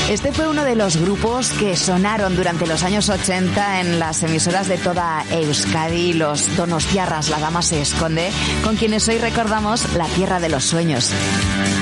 Este fue uno de los grupos que sonaron durante los años 80 en las emisoras de toda Euskadi, los donostiarras, La Dama se esconde, con quienes hoy recordamos la tierra de los sueños.